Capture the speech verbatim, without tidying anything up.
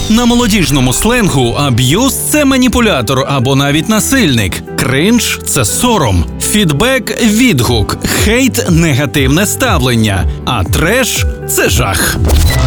На молодіжному сленгу аб'юз – це маніпулятор або навіть насильник. Кринж – це сором. Фідбек – відгук. Хейт – негативне ставлення. А треш – це жах.